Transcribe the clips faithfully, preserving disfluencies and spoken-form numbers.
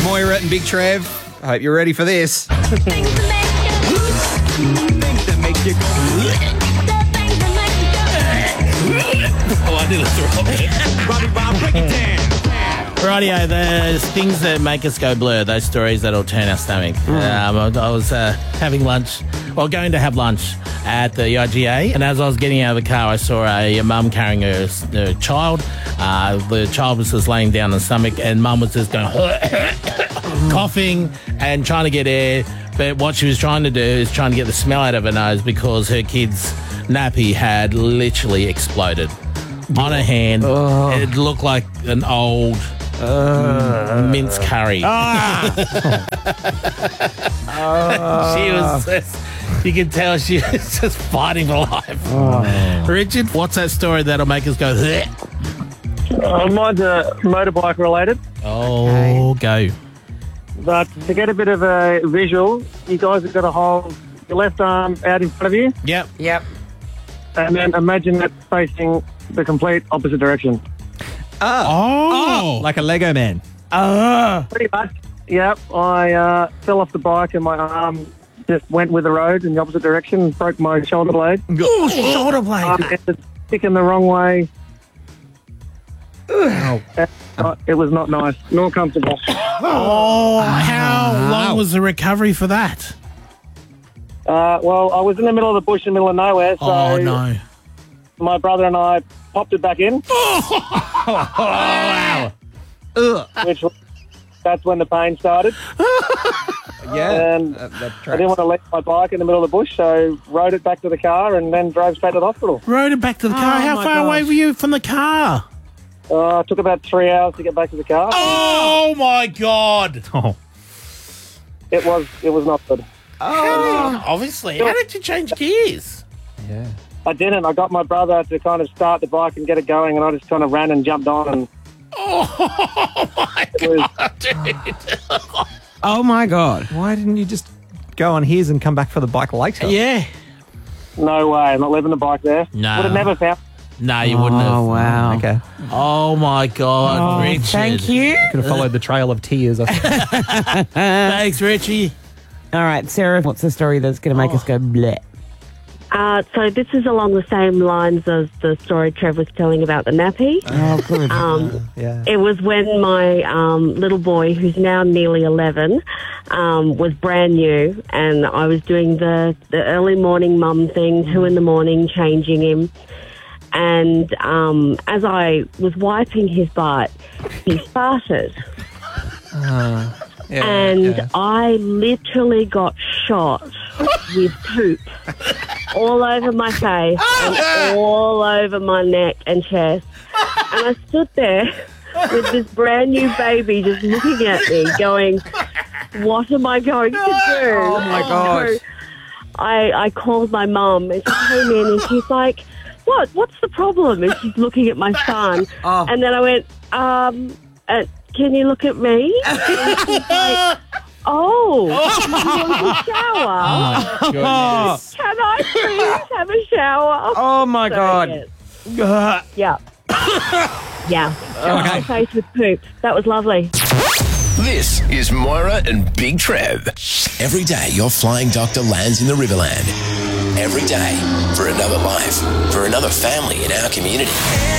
Moira and Big Trev. I hope you're ready for this. Things that make you Oh, I nearly threw up there. Robbie Bob, break it down. Rightio, there's things that make us go blur, those stories that'll turn our stomach. Um, I, I was uh, having lunch, well, going to have lunch at the I G A, and as I was getting out of the car, I saw a, a mum carrying her, her child. Uh, the child was just laying down on the stomach, and mum was just going coughing and trying to get air. But what she was trying to do is trying to get the smell out of her nose because her kid's nappy had literally exploded on her hand. Oh. It looked like an old uh, minced curry. Ah. She was just, you can tell she was just fighting for life. Oh. Richard, what's that story that'll make us go, bleh? Uh, mine's uh, motorbike related. Oh, go. But to get a bit of a visual, you guys have got to hold your left arm out in front of you, Yep. Yep. and then imagine that facing the complete opposite direction. Oh. Like a Lego man. Pretty much. Yep. I uh, fell off the bike and my arm just went with the road in the opposite direction and broke my shoulder blade. Oh, shoulder blade. Um, it was sticking the wrong way. Oh. Uh, it was not nice, nor comfortable. Oh, how long was the recovery for that? Uh, well, I was in the middle of the bush in the middle of nowhere, so Oh, no. my brother and I popped it back in, Oh, wow. which was, that's when the pain started. Yeah. And that, that I didn't want to leave my bike in the middle of the bush, so rode it back to the car and then drove straight to the hospital. Rode it back to the car. Oh, How my far away gosh. were you from the car? Uh, it took about three hours to get back to the car. Oh, my God. Oh. It was it was not good. Oh. Obviously. How did you change gears? Yeah. I didn't. I got my brother to kind of start the bike and get it going, and I just kind of ran and jumped on. And Oh, my it was, God, dude. Oh, my God. Why didn't you just go on his and come back for the bike later? Yeah. no way. I'm not leaving the bike there. No. Would have never found. No, you wouldn't have. Oh, wow. Okay. Oh, my God, Oh, Richard. thank you. Could have followed the trail of tears. I think. Thanks, Richie. All right, Sarah, what's the story that's going to make us go bleh? Uh, so this is along the same lines as the story Trev was telling about the nappy. Oh, good. Um, Yeah. It was when my um, little boy, who's now nearly eleven, um, was brand new, and I was doing the, the early morning mum thing, two in the morning, changing him. And um, as I was wiping his butt, he farted. Uh, yeah, and yeah. I literally got shot with poop all over my face and all over my neck and chest. And I stood there with this brand new baby just looking at me going, what am I going to do? Oh, my gosh. So I, I called my mum and she came in and she's like, what? What's the problem? And she's looking at my son. Oh. And then I went, um, uh, can you look at me? And she's like, oh, you want a shower? Oh, Can I please have a shower? Oh, my So, God. yes. Yeah. Yeah. Okay. My face with poop. That was lovely. This is Moira and Big Trev. Every day your flying doctor lands in the Riverland. Every day for another life, for another family in our community.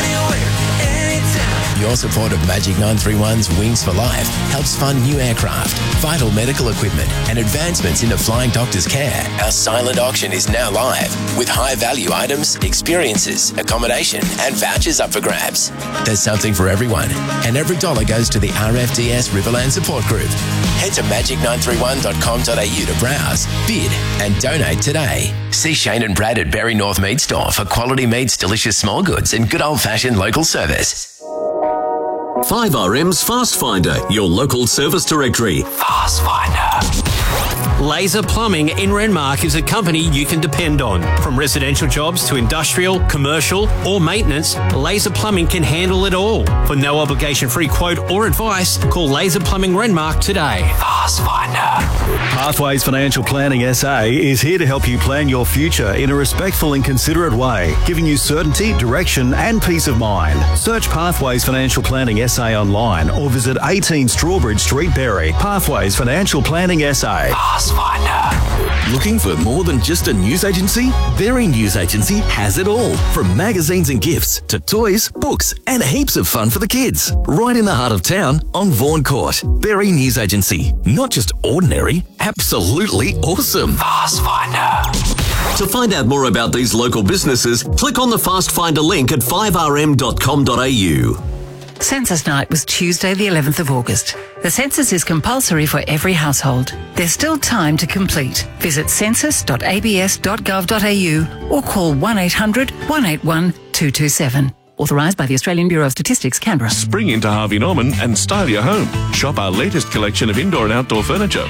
Your support of Magic nine three one's Wings for Life helps fund new aircraft, vital medical equipment, and advancements into flying doctors' care. Our silent auction is now live with high-value items, experiences, accommodation, and vouchers up for grabs. There's something for everyone, and every dollar goes to the R F D S Riverland Support Group. Head to magic nine three one dot com dot a u to browse, bid, and donate today. See Shane and Brad at Berry North Meat Store for quality meats, delicious small goods, and good old-fashioned local service. five R M's Fast Finder, your local service directory. Fast Finder. Laser Plumbing in Renmark is a company you can depend on. From residential jobs to industrial, commercial or maintenance, Laser Plumbing can handle it all. For no obligation free quote or advice, call Laser Plumbing Renmark today. Fast Finder. Pathways Financial Planning S A is here to help you plan your future in a respectful and considerate way, giving you certainty, direction and peace of mind. Search Pathways Financial Planning S A online or visit eighteen Strawbridge Street, Berry. Pathways Financial Planning S A. Fast Finder. Looking for more than just a news agency? Berry News Agency has it all. From magazines and gifts to toys, books and heaps of fun for the kids. Right in the heart of town on Vaughan Court. Berry News Agency. Not just ordinary, absolutely awesome. Fast Finder. To find out more about these local businesses, click on the Fast Finder link at five r m dot com dot a u. Census night was Tuesday the eleventh of August. The census is compulsory for every household. There's still time to complete. Visit census dot a b s dot gov dot a u or call one eight hundred, one eight one, two two seven. Authorised by the Australian Bureau of Statistics, Canberra. Spring into Harvey Norman and style your home. Shop our latest collection of indoor and outdoor furniture.